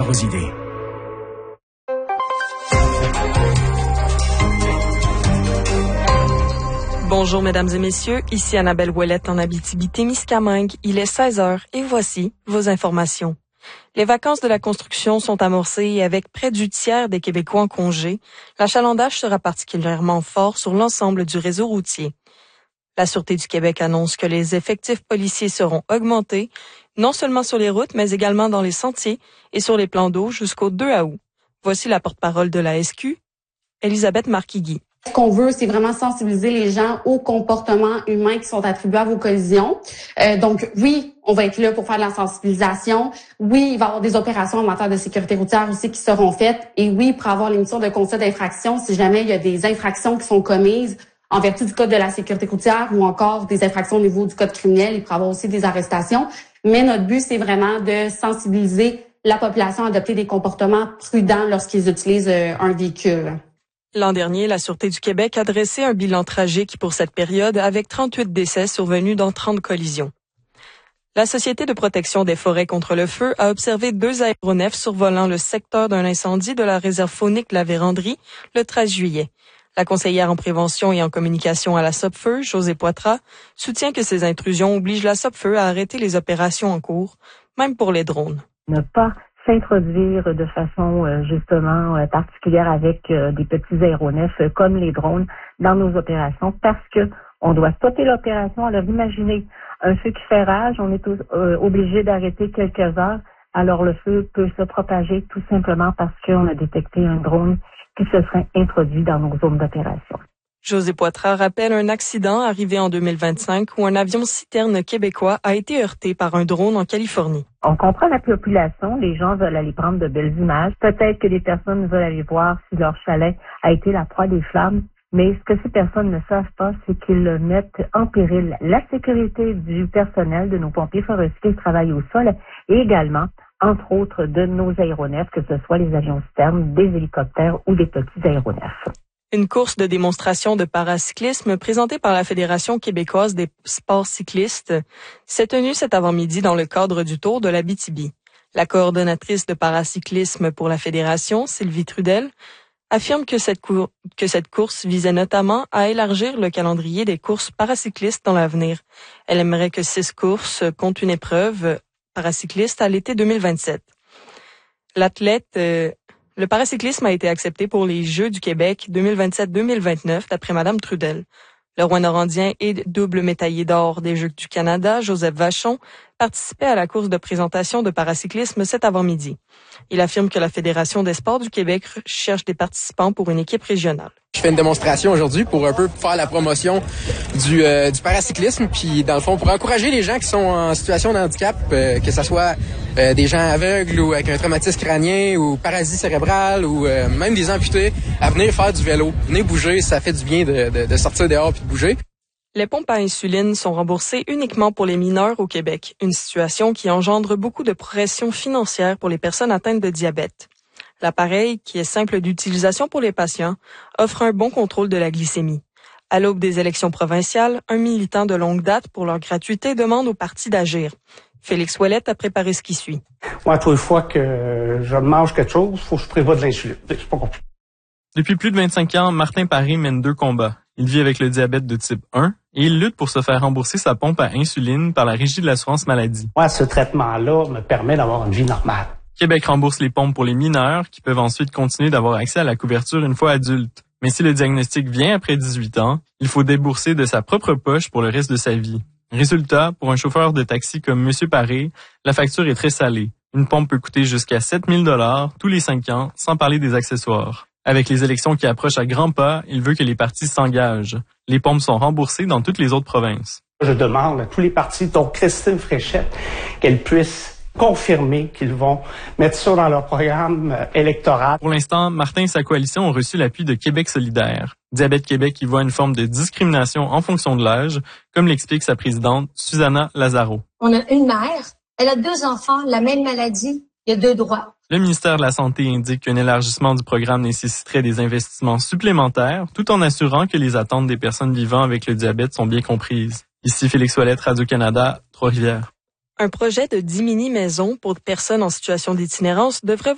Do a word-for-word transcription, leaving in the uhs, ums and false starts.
d'autres idées. Bonjour mesdames et messieurs, ici Annabelle Ouellette en Abitibi-Témiscamingue. Il est seize heures et voici vos informations. Les vacances de la construction sont amorcées et avec près du tiers des Québécois en congé, l'achalandage sera particulièrement fort sur l'ensemble du réseau routier. La Sûreté du Québec annonce que les effectifs policiers seront augmentés, non seulement sur les routes, mais également dans les sentiers et sur les plans d'eau jusqu'au deux août. Voici la porte-parole de la S Q, Elisabeth Marquigui. Ce qu'on veut, c'est vraiment sensibiliser les gens aux comportements humains qui sont attribués à vos collisions. Euh, donc, oui, on va être là pour faire de la sensibilisation. Oui, il va y avoir des opérations en matière de sécurité routière aussi qui seront faites. Et oui, pour avoir l'émission de constat d'infraction, si jamais il y a des infractions qui sont commises en vertu du Code de la sécurité routière ou encore des infractions au niveau du Code criminel, il pourra y avoir aussi des arrestations. Mais notre but, c'est vraiment de sensibiliser la population à adopter des comportements prudents lorsqu'ils utilisent euh, un véhicule. L'an dernier, la Sûreté du Québec a dressé un bilan tragique pour cette période avec trente-huit décès survenus dans trente collisions. La Société de protection des forêts contre le feu a observé deux aéronefs survolant le secteur d'un incendie de la réserve faunique de la Vérandrie le treize juillet. La conseillère en prévention et en communication à la Sopfeu, Josée Poitras, soutient que ces intrusions obligent la Sopfeu à arrêter les opérations en cours, même pour les drones. Ne pas s'introduire de façon euh, justement euh, particulière avec euh, des petits aéronefs euh, comme les drones dans nos opérations parce que on doit stopper l'opération. Alors imaginez un feu qui fait rage, on est euh, obligé d'arrêter quelques heures. Alors le feu peut se propager tout simplement parce qu'on a détecté un drone qui se serait introduit dans nos zones d'opération. Josée Poitras rappelle un accident arrivé en deux mille vingt-cinq où un avion citerne québécois a été heurté par un drone en Californie. On comprend la population, les gens veulent aller prendre de belles images. Peut-être que les personnes veulent aller voir si leur chalet a été la proie des flammes. Mais ce que ces personnes ne savent pas, c'est qu'ils mettent en péril la sécurité du personnel, de nos pompiers forestiers qui travaillent au sol et également, entre autres, de nos aéronefs, que ce soit les avions citernes, des hélicoptères ou des petits aéronefs. Une course de démonstration de paracyclisme présentée par la Fédération québécoise des sports cyclistes s'est tenue cet avant-midi dans le cadre du Tour de l'Abitibi. La coordonnatrice de paracyclisme pour la Fédération, Sylvie Trudel, affirme que cette, cour- que cette course visait notamment à élargir le calendrier des courses paracyclistes dans l'avenir. Elle aimerait que six courses comptent une épreuve paracycliste à l'été deux mille vingt-sept. L'athlète... Euh, Le paracyclisme a été accepté pour les Jeux du Québec deux mille vingt-sept deux mille vingt-neuf, d'après Madame Trudel. Le Rouyn-Norandien et double médaillé d'or des Jeux du Canada, Joseph Vachon, participait à la course de présentation de paracyclisme cet avant-midi. Il affirme que la Fédération des sports du Québec cherche des participants pour une équipe régionale. Je fais une démonstration aujourd'hui pour un peu faire la promotion du, euh, du paracyclisme, puis dans le fond pour encourager les gens qui sont en situation de handicap, euh, que ce soit euh, des gens aveugles ou avec un traumatisme crânien ou paralysie cérébrale ou euh, même des amputés, à venir faire du vélo. Venez bouger, ça fait du bien de, de, de sortir dehors puis de bouger. Les pompes à insuline sont remboursées uniquement pour les mineurs au Québec, une situation qui engendre beaucoup de pression financière pour les personnes atteintes de diabète. L'appareil, qui est simple d'utilisation pour les patients, offre un bon contrôle de la glycémie. À l'aube des élections provinciales, un militant de longue date pour leur gratuité demande au parti d'agir. Félix Ouellette a préparé ce qui suit. Moi, toutes les fois que je mange quelque chose, il faut que je prévoie de l'insuline. C'est pas compliqué. Depuis plus de vingt-cinq ans, Martin Paré mène deux combats. Il vit avec le diabète de type un et il lutte pour se faire rembourser sa pompe à insuline par la Régie de l'assurance maladie. Moi, ce traitement-là me permet d'avoir une vie normale. Québec rembourse les pompes pour les mineurs qui peuvent ensuite continuer d'avoir accès à la couverture une fois adultes. Mais si le diagnostic vient après dix-huit ans, il faut débourser de sa propre poche pour le reste de sa vie. Résultat, pour un chauffeur de taxi comme M. Paré, la facture est très salée. Une pompe peut coûter jusqu'à sept mille dollars tous les cinq ans, sans parler des accessoires. Avec les élections qui approchent à grands pas, il veut que les partis s'engagent. Les pompes sont remboursées dans toutes les autres provinces. Je demande à tous les partis, dont Christine Fréchette, qu'elle puisse confirmer qu'ils vont mettre ça dans leur programme électoral. Pour l'instant, Martin et sa coalition ont reçu l'appui de Québec solidaire. Diabète Québec y voit une forme de discrimination en fonction de l'âge, comme l'explique sa présidente, Susanna Lazaro. On a une mère, elle a deux enfants, la même maladie, il y a deux droits. Le ministère de la Santé indique qu'un élargissement du programme nécessiterait des investissements supplémentaires, tout en assurant que les attentes des personnes vivant avec le diabète sont bien comprises. Ici Félix Ouellette, Radio-Canada, Trois-Rivières. Un projet de dix mini-maisons pour personnes en situation d'itinérance devrait